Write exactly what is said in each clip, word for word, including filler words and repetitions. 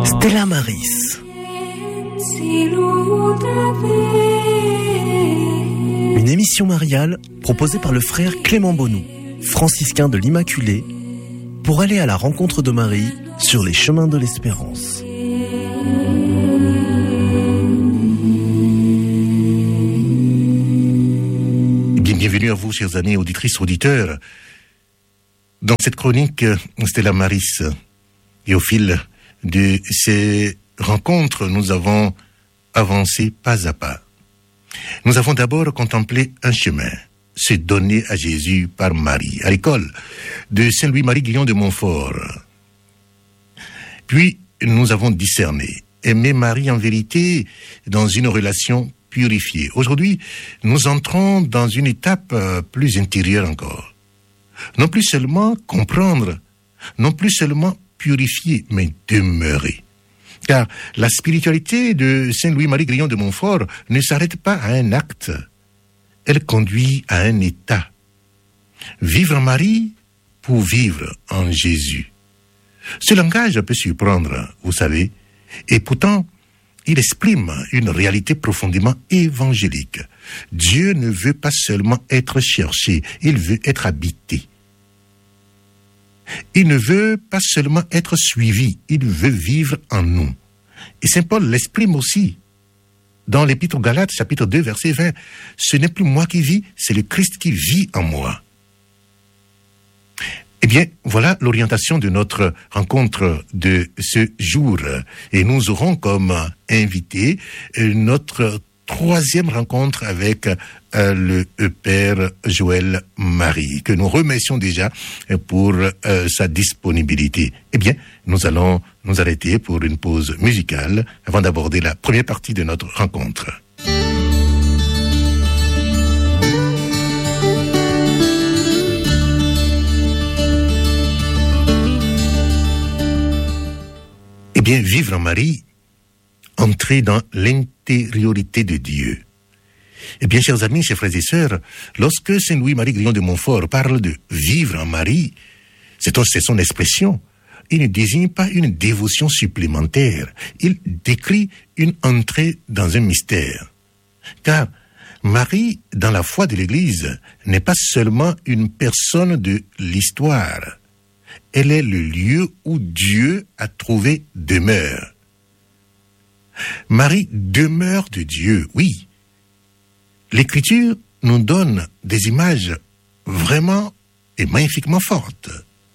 Stella Maris. Une émission mariale proposée par le frère Clément Bonou, franciscain de l'Immaculée, pour aller à la rencontre de Marie sur les chemins de l'espérance. Bienvenue à vous, chers amis auditrices, auditeurs, dans cette chronique Stella Maris. Et au fil de ces rencontres, nous avons avancé pas à pas. Nous avons d'abord contemplé un chemin, se donner à Jésus par Marie, à l'école de Saint-Louis-Marie Guillon de Montfort. Puis, nous avons discerné, aimer Marie en vérité dans une relation purifiée. Aujourd'hui, nous entrons dans une étape plus intérieure encore. Non plus seulement comprendre, non plus seulement purifier, mais demeurer. Car la spiritualité de Saint-Louis-Marie Guillon de Montfort ne s'arrête pas à un acte. Elle conduit à un état. Vivre en Marie pour vivre en Jésus. Ce langage peut surprendre, vous savez, et pourtant, il exprime une réalité profondément évangélique. Dieu ne veut pas seulement être cherché, il veut être habité. Il ne veut pas seulement être suivi, il veut vivre en nous. Et saint Paul l'exprime aussi dans l'Épître aux Galates, chapitre deux, verset vingt. Ce n'est plus moi qui vis, c'est le Christ qui vit en moi. Eh bien, voilà l'orientation de notre rencontre de ce jour. Et nous aurons comme invité notre troisième rencontre avec euh, le Père Joël Marie, que nous remercions déjà pour euh, sa disponibilité. Eh bien, nous allons nous arrêter pour une pause musicale avant d'aborder la première partie de notre rencontre. Eh bien, vivre en Marie, entrer dans l'intériorité de Dieu. Eh bien, chers amis, chers frères et sœurs, lorsque Saint-Louis-Marie Guillon de Montfort parle de vivre en Marie, c'est son expression. Il ne désigne pas une dévotion supplémentaire. Il décrit une entrée dans un mystère. Car Marie, dans la foi de l'Église, n'est pas seulement une personne de l'histoire. Elle est le lieu où Dieu a trouvé demeure. Marie demeure de Dieu, oui. L'Écriture nous donne des images vraiment et magnifiquement fortes.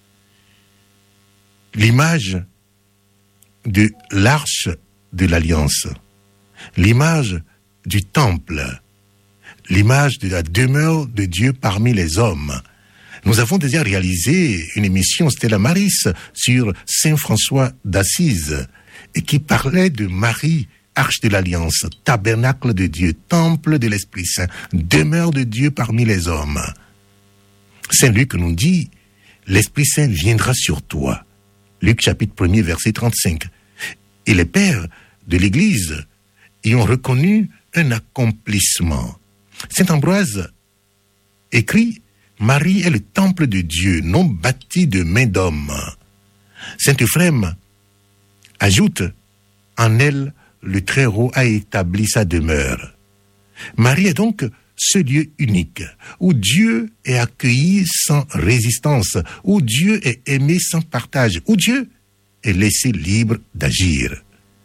L'image de l'arche de l'Alliance, l'image du temple, l'image de la demeure de Dieu parmi les hommes. Nous avons déjà réalisé une émission Stella Maris sur Saint François d'Assise et qui parlait de Marie, arche de l'Alliance, tabernacle de Dieu, temple de l'Esprit Saint, demeure de Dieu parmi les hommes. Saint Luc nous dit, l'Esprit Saint viendra sur toi. Luc chapitre premier, verset trente-cinq. Et les pères de l'Église y ont reconnu un accomplissement. Saint Ambroise écrit, Marie est le temple de Dieu, non bâti de main d'homme. Saint Euphrème ajoute, en elle, le Très-Haut a établi sa demeure. Marie est donc ce lieu unique, où Dieu est accueilli sans résistance, où Dieu est aimé sans partage, où Dieu est laissé libre d'agir.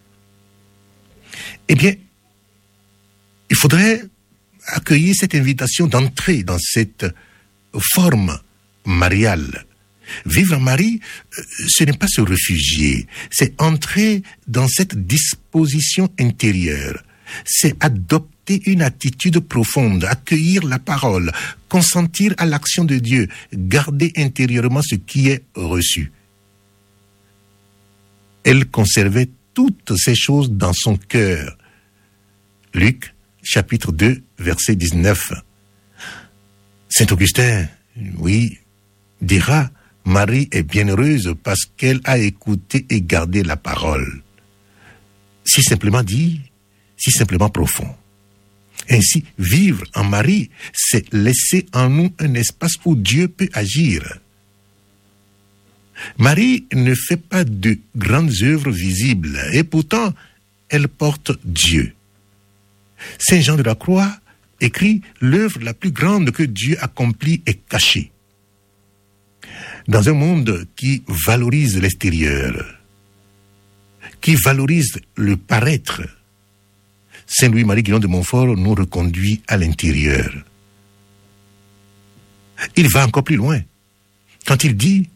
Eh bien, il faudrait accueillir cette invitation d'entrer dans cette forme mariale. Vivre en Marie, ce n'est pas se réfugier, c'est entrer dans cette disposition intérieure, c'est adopter une attitude profonde, accueillir la parole, consentir à l'action de Dieu, garder intérieurement ce qui est reçu. Elle conservait toutes ces choses dans son cœur. Luc, chapitre deux, verset dix-neuf. Saint Augustin, oui, dira, Marie est bienheureuse parce qu'elle a écouté et gardé la parole. Si simplement dit, si simplement profond. Ainsi, vivre en Marie, c'est laisser en nous un espace où Dieu peut agir. Marie ne fait pas de grandes œuvres visibles et pourtant elle porte Dieu. Saint Jean de la Croix écrit « L'œuvre la plus grande que Dieu accomplit est cachée ». Dans un monde qui valorise l'extérieur, qui valorise le paraître, Saint Louis-Marie Guillon de Montfort nous reconduit à l'intérieur. Il va encore plus loin quand il dit